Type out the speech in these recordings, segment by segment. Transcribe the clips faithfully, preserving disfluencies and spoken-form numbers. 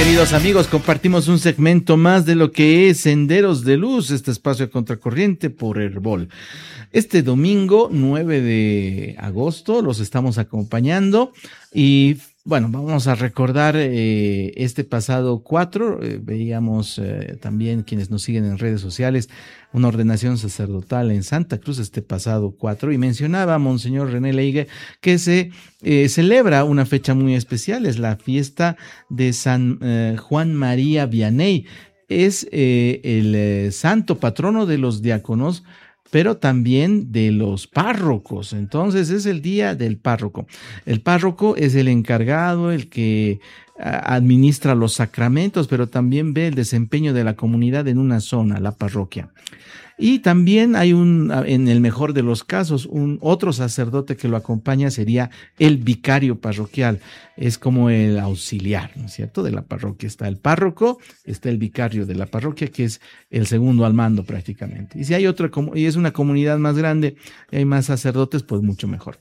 queridos amigos, compartimos un segmento más de lo que es Senderos de Luz, este espacio a contracorriente por Herbol. Este domingo nueve de agosto los estamos acompañando y bueno, vamos a recordar eh, este pasado cuatro, eh, veíamos eh, también quienes nos siguen en redes sociales, una ordenación sacerdotal en Santa Cruz este pasado cuatro, y mencionaba Monseñor René Leigue que se eh, celebra una fecha muy especial, es la fiesta de San eh, Juan María Vianney, es eh, el eh, santo patrono de los diáconos, pero también de los párrocos. Entonces es el día del párroco. El párroco es el encargado, el que administra los sacramentos, pero también ve el desempeño de la comunidad en una zona, la parroquia. Y también hay un, en el mejor de los casos, un otro sacerdote que lo acompaña sería el vicario parroquial. Es como el auxiliar, ¿no es cierto?, de la parroquia. Está el párroco, está el vicario de la parroquia, que es el segundo al mando prácticamente. Y si hay otra, y es una comunidad más grande, y hay más sacerdotes, pues mucho mejor.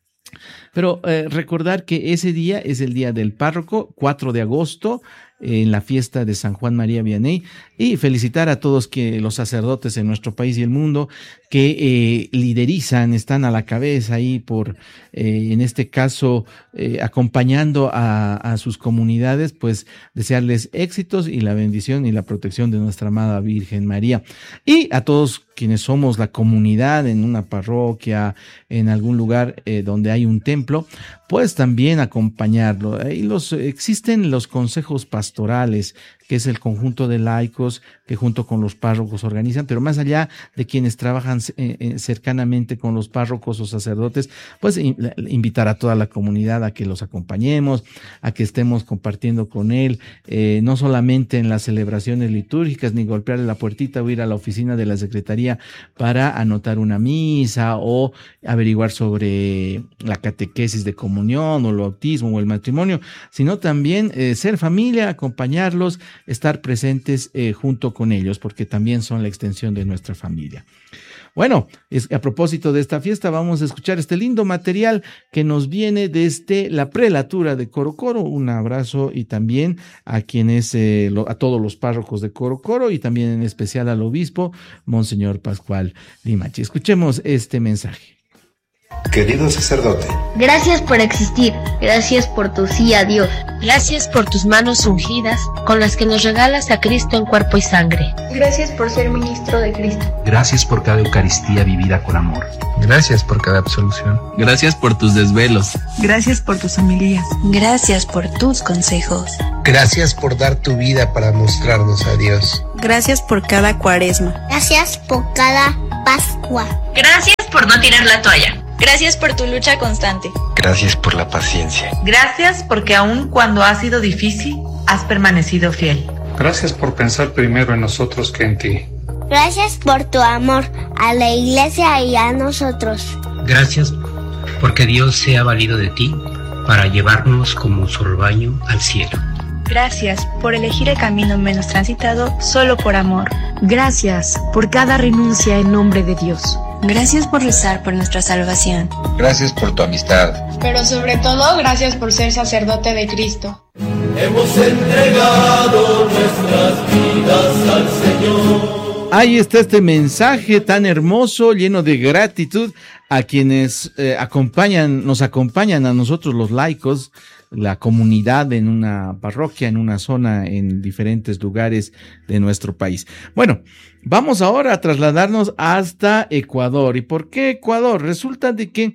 Pero eh, recordar que ese día es el día del párroco, cuatro de agosto, en la fiesta de San Juan María Vianney, y felicitar a todos que los sacerdotes en nuestro país y el mundo que eh, liderizan, están a la cabeza ahí por, eh, en este caso, eh, acompañando a, a sus comunidades, pues desearles éxitos y la bendición y la protección de nuestra amada Virgen María. Y a todos quienes somos la comunidad en una parroquia, en algún lugar eh, donde hay un templo, pues también acompañarlo. Ahí los, existen los consejos pastorales, que es el conjunto de laicos que junto con los párrocos organizan, pero más allá de quienes trabajan eh, cercanamente con los párrocos o sacerdotes, pues invitar a toda la comunidad a que los acompañemos, a que estemos compartiendo con él, eh, no solamente en las celebraciones litúrgicas, ni golpearle la puertita o ir a la oficina de la secretaría para anotar una misa o averiguar sobre la catequesis de comunión o el bautismo o el matrimonio, sino también eh, ser familia, acompañarlos, estar presentes eh, junto con ellos, porque también son la extensión de nuestra familia. Bueno, es, a propósito de esta fiesta, vamos a escuchar este lindo material que nos viene desde la prelatura de Coro Coro. Un abrazo y también a quienes, eh, lo, a todos los párrocos de Coro Coro y también en especial al obispo, Monseñor Pascual Limachi. Escuchemos este mensaje. Querido sacerdote, gracias por existir, gracias por tu sí a Dios, gracias por tus manos ungidas con las que nos regalas a Cristo en cuerpo y sangre. Gracias por ser ministro de Cristo. Gracias por cada Eucaristía vivida con amor. Gracias por cada absolución. Gracias por tus desvelos. Gracias por tus homilías. Gracias por tus consejos. Gracias por dar tu vida para mostrarnos a Dios. Gracias por cada cuaresma. Gracias por cada Pascua. Gracias por no tirar la toalla. Gracias por tu lucha constante. Gracias por la paciencia. Gracias porque aun cuando ha sido difícil, has permanecido fiel. Gracias por pensar primero en nosotros que en ti. Gracias por tu amor a la iglesia y a nosotros. Gracias porque Dios se ha valido de ti para llevarnos como su rebaño al cielo. Gracias por elegir el camino menos transitado solo por amor. Gracias por cada renuncia en nombre de Dios. Gracias por rezar por nuestra salvación. Gracias por tu amistad. Pero sobre todo, gracias por ser sacerdote de Cristo. Hemos entregado nuestras vidas al Señor. Ahí está este mensaje tan hermoso, lleno de gratitud a quienes eh, acompañan, nos acompañan a nosotros los laicos, la comunidad en una parroquia, en una zona, en diferentes lugares de nuestro país. Bueno, vamos ahora a trasladarnos hasta Ecuador. ¿Y por qué Ecuador? Resulta de que,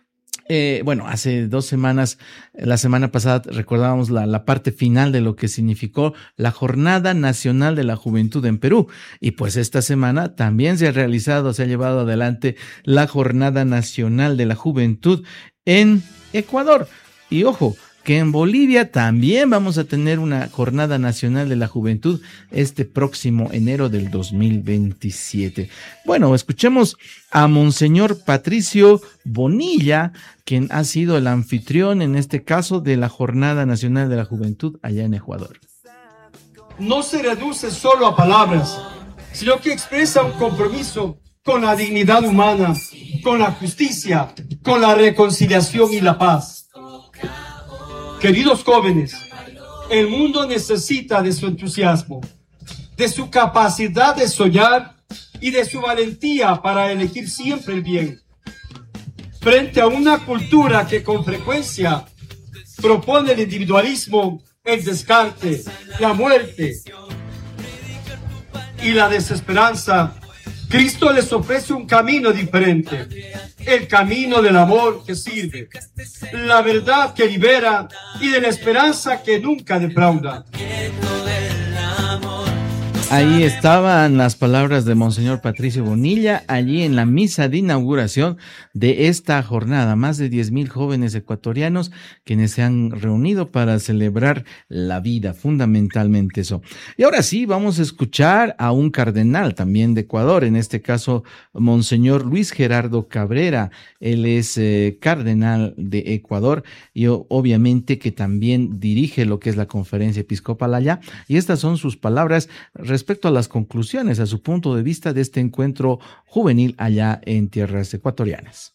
eh, bueno, hace dos semanas, la semana pasada recordábamos la, la parte final de lo que significó la Jornada Nacional de la Juventud en Perú. Y pues esta semana también se ha realizado, se ha llevado adelante la Jornada Nacional de la Juventud en Ecuador. Y ojo, que en Bolivia también vamos a tener una Jornada Nacional de la Juventud este próximo enero del dos mil veintisiete. Bueno, escuchemos a Monseñor Patricio Bonilla, quien ha sido el anfitrión en este caso de la Jornada Nacional de la Juventud allá en Ecuador. No se reduce solo a palabras, sino que expresa un compromiso con la dignidad humana, con la justicia, con la reconciliación y la paz. Queridos jóvenes, El mundo necesita de su entusiasmo, de su capacidad de soñar y de su valentía para elegir siempre el bien. Frente a una cultura que con frecuencia propone el individualismo, el descarte, la muerte y la desesperanza, Cristo les ofrece un camino diferente, el camino del amor que sirve, la verdad que libera y de la esperanza que nunca defrauda. Ahí estaban las palabras de Monseñor Patricio Bonilla, allí en la misa de inauguración de esta jornada. Más de diez mil jóvenes ecuatorianos quienes se han reunido para celebrar la vida, fundamentalmente eso. Y ahora sí, vamos a escuchar a un cardenal también de Ecuador, en este caso Monseñor Luis Gerardo Cabrera. Él es eh, cardenal de Ecuador y obviamente que también dirige lo que es la conferencia episcopal allá. Y estas son sus palabras respecto a las conclusiones, a su punto de vista de este encuentro juvenil allá en tierras ecuatorianas.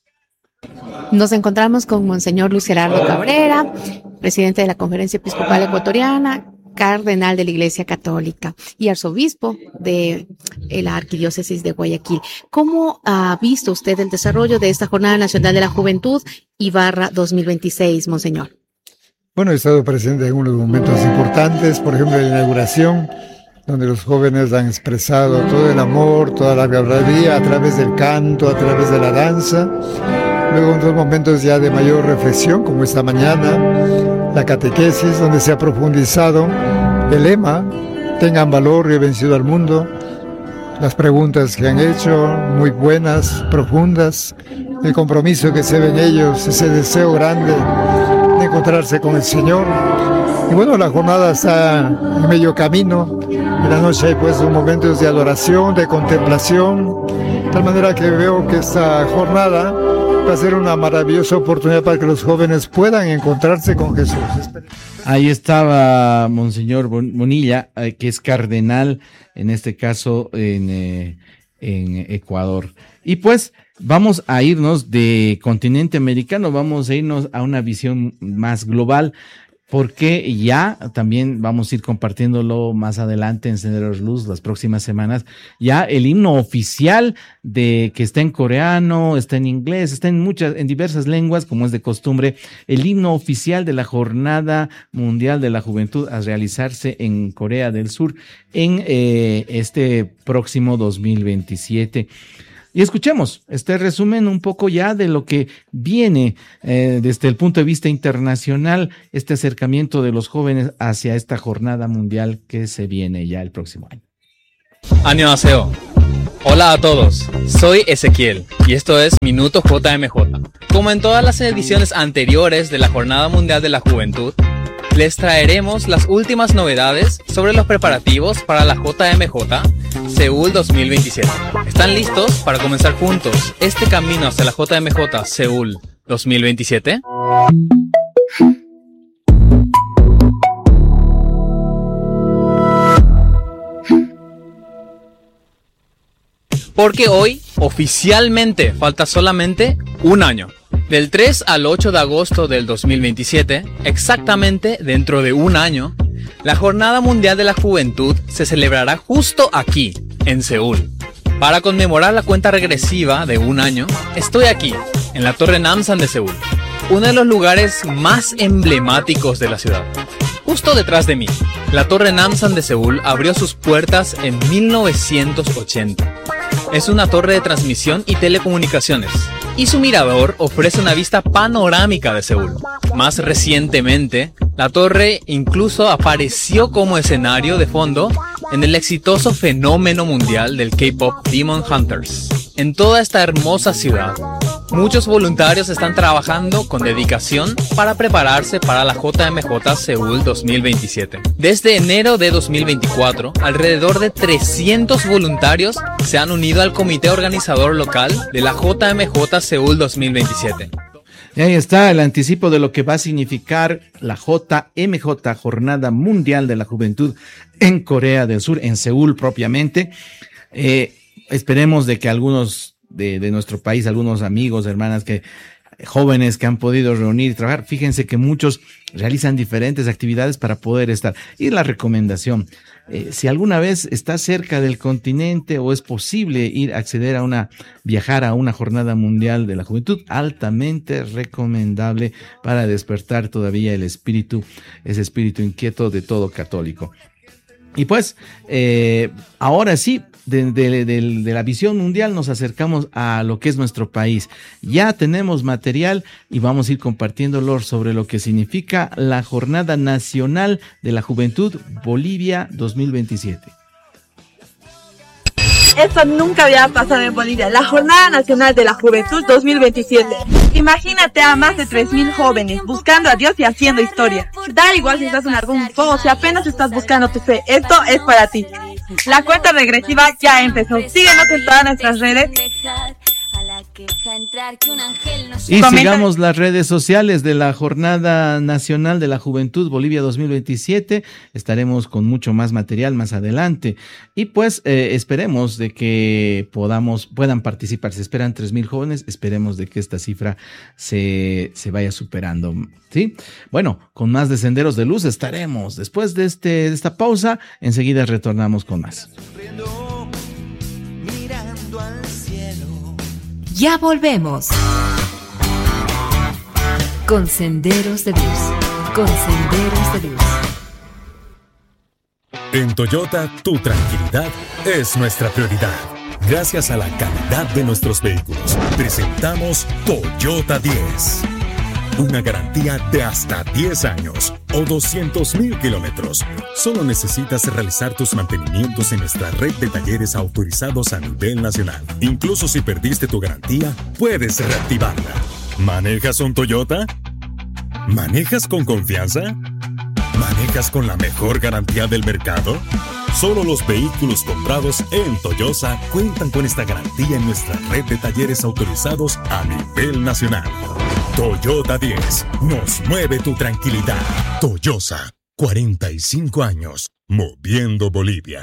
Nos encontramos con Monseñor Luis Gerardo Cabrera, presidente de la Conferencia Episcopal Ecuatoriana, cardenal de la Iglesia Católica y arzobispo de la Arquidiócesis de Guayaquil. ¿Cómo ha visto usted el desarrollo de esta Jornada Nacional de la Juventud Ibarra dos mil veintiséis, Monseñor? Bueno, he estado presente en unos momentos importantes, por ejemplo, la inauguración, donde los jóvenes han expresado todo el amor, toda la camaradería a través del canto, a través de la danza. Luego en otros momentos ya de mayor reflexión, como esta mañana, la catequesis, donde se ha profundizado el lema, tengan valor y he vencido al mundo. Las preguntas que han hecho, muy buenas, profundas, el compromiso que se ve en ellos, ese deseo grande de encontrarse con el Señor. Y bueno, la jornada está en medio camino. En la noche hay pues momentos de adoración, de contemplación, de tal manera que veo que esta jornada va a ser una maravillosa oportunidad para que los jóvenes puedan encontrarse con Jesús. Ahí estaba Monseñor Bonilla, eh, que es cardenal, en este caso en, eh, en Ecuador. Y pues vamos a irnos de continente americano, vamos a irnos a una visión más global, porque ya también vamos a ir compartiéndolo más adelante en Senderos Luz las próximas semanas. Ya el himno oficial de que está en coreano, está en inglés, está en muchas, en diversas lenguas, como es de costumbre, el himno oficial de la Jornada Mundial de la Juventud a realizarse en Corea del Sur en eh, este próximo dos mil veintisiete. Y escuchemos este resumen un poco ya de lo que viene eh, desde el punto de vista internacional, este acercamiento de los jóvenes hacia esta jornada mundial que se viene ya el próximo año. Annyeonghaseyo. Hola a todos, soy Ezequiel y esto es Minuto J M J. Como en todas las ediciones anteriores de la Jornada Mundial de la Juventud, les traeremos las últimas novedades sobre los preparativos para la J M J Seúl dos mil veintisiete. ¿Están listos para comenzar juntos este camino hacia la J M J Seúl dos mil veintisiete? Porque hoy, oficialmente, falta solamente un año. Del tres al ocho de agosto del dos mil veintisiete, exactamente dentro de un año, la Jornada Mundial de la Juventud se celebrará justo aquí, en Seúl. Para conmemorar la cuenta regresiva de un año, estoy aquí, en la Torre Namsan de Seúl, uno de los lugares más emblemáticos de la ciudad. Justo detrás de mí, la Torre Namsan de Seúl abrió sus puertas en mil novecientos ochenta. Es una torre de transmisión y telecomunicaciones, y su mirador ofrece una vista panorámica de Seúl. Más recientemente, la torre incluso apareció como escenario de fondo en el exitoso fenómeno mundial del K-pop Demon Hunters. En toda esta hermosa ciudad, muchos voluntarios están trabajando con dedicación para prepararse para la J M J Seúl dos mil veintisiete. Desde enero de dos mil veinticuatro, alrededor de trescientos voluntarios se han unido al comité organizador local de la J M J Seúl dos mil veintisiete. Y ahí está el anticipo de lo que va a significar la J M J, Jornada Mundial de la Juventud en Corea del Sur, en Seúl propiamente. Eh, esperemos de que algunos de, de nuestro país, algunos amigos, hermanas que jóvenes que han podido reunir y trabajar. Fíjense que muchos realizan diferentes actividades para poder estar. Y la recomendación, eh, si alguna vez está cerca del continente o es posible ir a acceder a una, viajar a una jornada mundial de la juventud, altamente recomendable para despertar todavía el espíritu, ese espíritu inquieto de todo católico. Y pues, eh, ahora sí, de, de, de, de la visión mundial nos acercamos a lo que es nuestro país. Ya tenemos material y vamos a ir compartiéndolo sobre lo que significa la Jornada Nacional de la Juventud Bolivia dos mil veintisiete. Esto nunca había pasado en Bolivia, la Jornada Nacional de la Juventud dos mil veintisiete. Imagínate a más de tres mil jóvenes buscando a Dios y haciendo historia. Da igual si estás en algún fuego, si apenas estás buscando tu fe, esto es para ti. La cuenta regresiva ya empezó. Síguenos en todas nuestras redes. Y sigamos las redes sociales de la Jornada Nacional de la Juventud Bolivia dos mil veintisiete. Estaremos con mucho más material más adelante. Y pues eh, esperemos de que podamos, puedan participar. Se esperan tres mil jóvenes. Esperemos de que esta cifra se, se vaya superando. ¿Sí? Bueno, con más de Senderos de Luz estaremos. Después de, este, de esta pausa, enseguida retornamos con más. Ya volvemos con Senderos de Luz, con Senderos de Luz. En Toyota, tu tranquilidad es nuestra prioridad. Gracias a la calidad de nuestros vehículos, presentamos Toyota diez. Una garantía de hasta diez años o doscientos mil kilómetros. Solo necesitas realizar tus mantenimientos en nuestra red de talleres autorizados a nivel nacional. Incluso si perdiste tu garantía, puedes reactivarla. ¿Manejas un Toyota? ¿Manejas con confianza? ¿Manejas con la mejor garantía del mercado? Solo los vehículos comprados en Toyosa cuentan con esta garantía en nuestra red de talleres autorizados a nivel nacional. Toyota diez, nos mueve tu tranquilidad. Toyosa, cuarenta y cinco años, moviendo Bolivia.